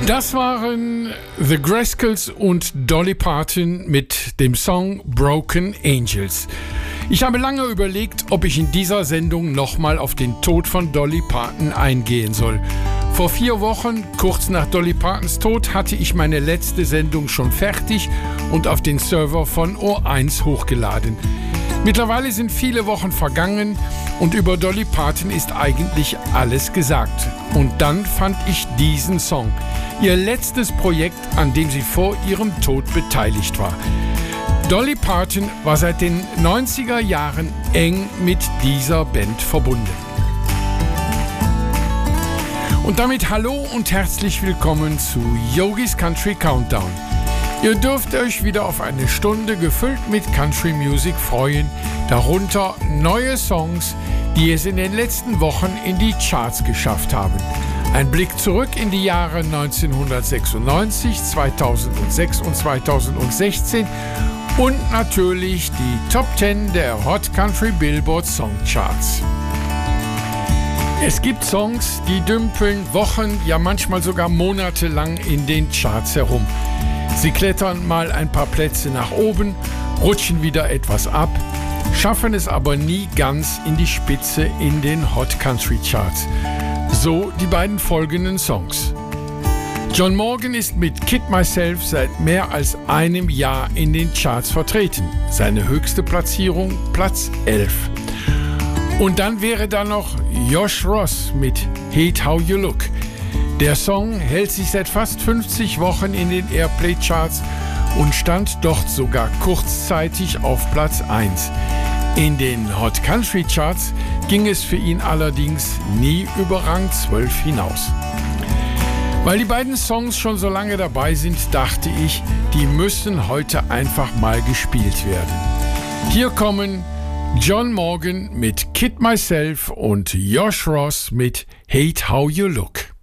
Das waren The Graskels und Dolly Parton mit dem Song Broken Angels. Ich habe lange überlegt, ob ich in dieser Sendung nochmal auf den Tod von Dolly Parton eingehen soll. Vor 4 Wochen, kurz nach Dolly Partons Tod, hatte ich meine letzte Sendung schon fertig und auf den Server von O1 hochgeladen. Mittlerweile sind viele Wochen vergangen und über Dolly Parton ist eigentlich alles gesagt. Und dann fand ich diesen Song, ihr letztes Projekt, an dem sie vor ihrem Tod beteiligt war. Dolly Parton war seit den 90er Jahren eng mit dieser Band verbunden. Und damit hallo und herzlich willkommen zu Yogis Country Countdown. Ihr dürft euch wieder auf eine Stunde gefüllt mit Country Music freuen, darunter neue Songs, die es in den letzten Wochen in die Charts geschafft haben. Ein Blick zurück in die Jahre 1996, 2006 und 2016 und natürlich die Top 10 der Hot Country Billboard Song Charts. Es gibt Songs, die dümpeln Wochen, ja manchmal sogar monatelang in den Charts herum. Sie klettern mal ein paar Plätze nach oben, rutschen wieder etwas ab, schaffen es aber nie ganz in die Spitze in den Hot Country Charts. So die beiden folgenden Songs. John Morgan ist mit Kid Myself seit mehr als einem Jahr in den Charts vertreten. Seine höchste Platzierung Platz 11. Und dann wäre da noch Josh Ross mit Hate How You Look. Der Song hält sich seit fast 50 Wochen in den Airplay-Charts und stand dort sogar kurzzeitig auf Platz 1. In den Hot Country Charts ging es für ihn allerdings nie über Rang 12 hinaus. Weil die beiden Songs schon so lange dabei sind, dachte ich, die müssen heute einfach mal gespielt werden. Hier kommen John Morgan mit Kid Myself und Josh Ross mit Hate How You Look.